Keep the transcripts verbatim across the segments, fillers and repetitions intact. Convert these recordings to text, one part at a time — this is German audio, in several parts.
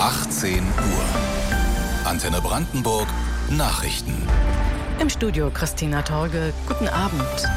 achtzehn Uhr. Antenne Brandenburg Nachrichten. Im Studio Christina Torge. Guten Abend.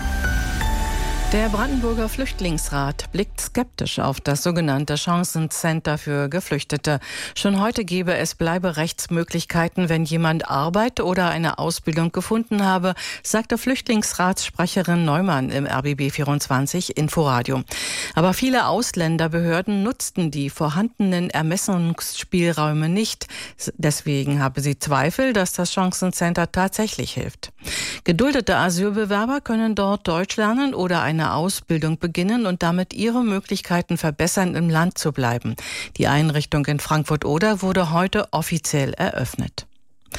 Der Brandenburger Flüchtlingsrat blickt skeptisch auf das sogenannte Chancencenter für Geflüchtete. Schon heute gebe es Bleiberechtsmöglichkeiten, wenn jemand Arbeit oder eine Ausbildung gefunden habe, sagte Flüchtlingsratssprecherin Neumann im R B B vierundzwanzig Inforadio. Aber viele Ausländerbehörden nutzten die vorhandenen Ermessungsspielräume nicht. Deswegen habe sie Zweifel, dass das Chancencenter tatsächlich hilft. Geduldete Asylbewerber können dort Deutsch lernen oder eine Ausbildung beginnen und damit ihre Möglichkeiten verbessern, im Land zu bleiben. Die Einrichtung in Frankfurt-Oder wurde heute offiziell eröffnet.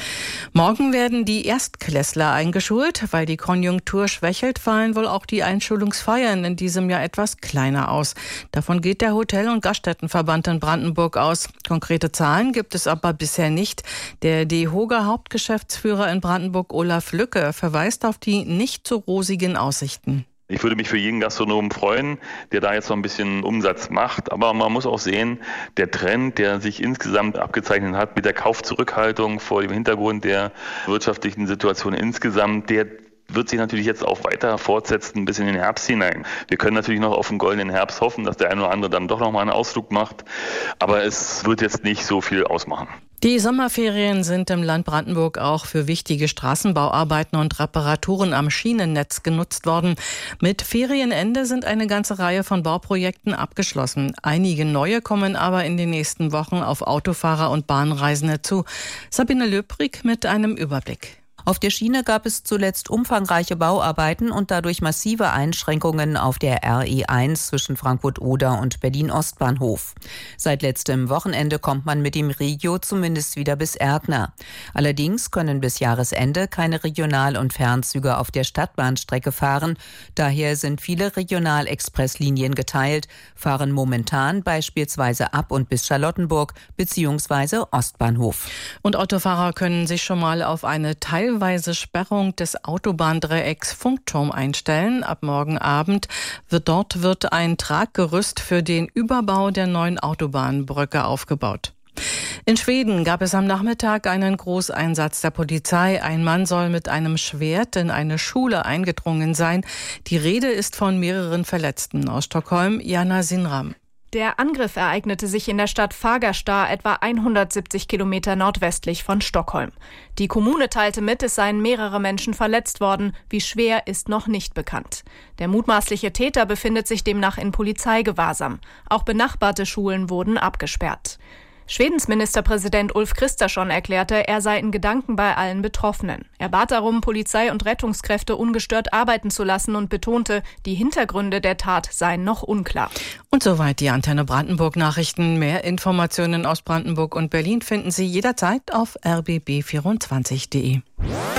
Morgen werden die Erstklässler eingeschult. Weil die Konjunktur schwächelt, fallen wohl auch die Einschulungsfeiern in diesem Jahr etwas kleiner aus. Davon geht der Hotel- und Gaststättenverband in Brandenburg aus. Konkrete Zahlen gibt es aber bisher nicht. Der DEHOGA-Hauptgeschäftsführer in Brandenburg, Olaf Lücke, verweist auf die nicht so rosigen Aussichten. Ich würde mich für jeden Gastronomen freuen, der da jetzt noch ein bisschen Umsatz macht. Aber man muss auch sehen, der Trend, der sich insgesamt abgezeichnet hat mit der Kaufzurückhaltung vor dem Hintergrund der wirtschaftlichen Situation insgesamt, der wird sich natürlich jetzt auch weiter fortsetzen bis in den Herbst hinein. Wir können natürlich noch auf den goldenen Herbst hoffen, dass der eine oder andere dann doch noch mal einen Ausflug macht. Aber es wird jetzt nicht so viel ausmachen. Die Sommerferien sind im Land Brandenburg auch für wichtige Straßenbauarbeiten und Reparaturen am Schienennetz genutzt worden. Mit Ferienende sind eine ganze Reihe von Bauprojekten abgeschlossen. Einige neue kommen aber in den nächsten Wochen auf Autofahrer und Bahnreisende zu. Sabine Löbrig mit einem Überblick. Auf der Schiene gab es zuletzt umfangreiche Bauarbeiten und dadurch massive Einschränkungen auf der R E eins zwischen Frankfurt-Oder und Berlin-Ostbahnhof. Seit letztem Wochenende kommt man mit dem Regio zumindest wieder bis Erkner. Allerdings können bis Jahresende keine Regional- und Fernzüge auf der Stadtbahnstrecke fahren. Daher sind viele Regional-Express-Linien geteilt, fahren momentan beispielsweise ab und bis Charlottenburg bzw. Ostbahnhof. Und Autofahrer können sich schon mal auf eine teilweise Sperrung des Autobahndreiecks Funkturm einstellen. Ab morgen Abend wird dort wird ein Traggerüst für den Überbau der neuen Autobahnbrücke aufgebaut. In Schweden gab es am Nachmittag einen Großeinsatz der Polizei. Ein Mann soll mit einem Schwert in eine Schule eingedrungen sein. Die Rede ist von mehreren Verletzten. Aus Stockholm, Jana Sinram. Der Angriff ereignete sich in der Stadt Fagersta, etwa hundertsiebzig Kilometer nordwestlich von Stockholm. Die Kommune teilte mit, es seien mehrere Menschen verletzt worden. Wie schwer, ist noch nicht bekannt. Der mutmaßliche Täter befindet sich demnach in Polizeigewahrsam. Auch benachbarte Schulen wurden abgesperrt. Schwedens Ministerpräsident Ulf Kristersson erklärte, er sei in Gedanken bei allen Betroffenen. Er bat darum, Polizei und Rettungskräfte ungestört arbeiten zu lassen und betonte, die Hintergründe der Tat seien noch unklar. Und soweit die Antenne Brandenburg Nachrichten. Mehr Informationen aus Brandenburg und Berlin finden Sie jederzeit auf r b b vierundzwanzig punkt de.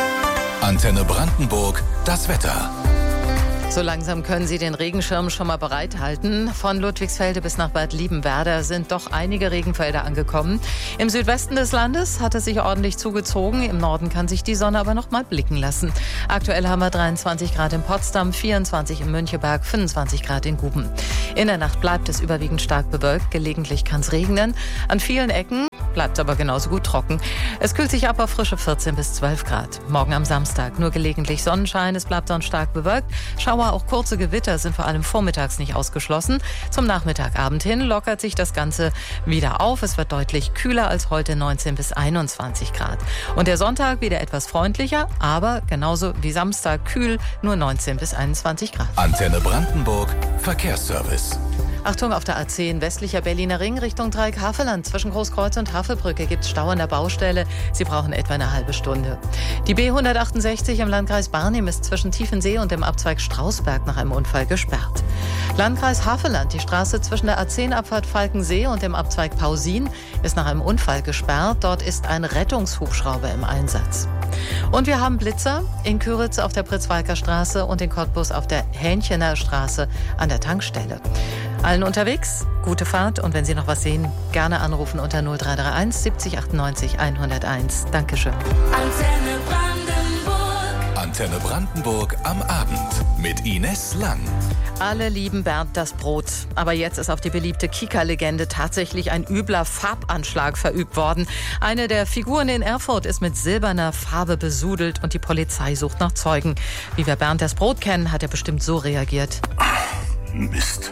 Antenne Brandenburg, das Wetter. So langsam können Sie den Regenschirm schon mal bereithalten. Von Ludwigsfelde bis nach Bad Liebenwerda sind doch einige Regenfelder angekommen. Im Südwesten des Landes hat es sich ordentlich zugezogen. Im Norden kann sich die Sonne aber noch mal blicken lassen. Aktuell haben wir dreiundzwanzig Grad in Potsdam, vierundzwanzig in Müncheberg, fünfundzwanzig Grad in Guben. In der Nacht bleibt es überwiegend stark bewölkt. Gelegentlich kann es regnen. An vielen Ecken bleibt aber genauso gut trocken. Es kühlt sich ab auf frische vierzehn bis zwölf Grad. Morgen am Samstag nur gelegentlich Sonnenschein. Es bleibt dann stark bewölkt. Schauer, auch kurze Gewitter sind vor allem vormittags nicht ausgeschlossen. Zum Nachmittagabend hin lockert sich das Ganze wieder auf. Es wird deutlich kühler als heute, neunzehn bis einundzwanzig Grad. Und der Sonntag wieder etwas freundlicher, aber genauso wie Samstag kühl, nur neunzehn bis einundzwanzig Grad. Antenne Brandenburg, Verkehrsservice. Achtung, auf der A zehn westlicher Berliner Ring Richtung Dreieck-Havelland. Zwischen Großkreuz und Havelbrücke gibt es Stau an der Baustelle. Sie brauchen etwa eine halbe Stunde. Die B hundertachtundsechzig im Landkreis Barnim ist zwischen Tiefensee und dem Abzweig Strausberg nach einem Unfall gesperrt. Landkreis Havelland, die Straße zwischen der A zehn Abfahrt Falkensee und dem Abzweig Pausin ist nach einem Unfall gesperrt. Dort ist ein Rettungshubschrauber im Einsatz. Und wir haben Blitzer in Küritz auf der Pritzwalker Straße und in Cottbus auf der Hähnchener Straße an der Tankstelle. Allen unterwegs, gute Fahrt und wenn Sie noch was sehen, gerne anrufen unter null drei drei eins siebzig achtundneunzig hunderteins. Dankeschön. Antenne Brandenburg. Antenne Brandenburg am Abend mit Ines Lang. Alle lieben Bernd das Brot. Aber jetzt ist auf die beliebte Kika-Legende tatsächlich ein übler Farbanschlag verübt worden. Eine der Figuren in Erfurt ist mit silberner Farbe besudelt und die Polizei sucht nach Zeugen. Wie wir Bernd das Brot kennen, hat er bestimmt so reagiert. Mist.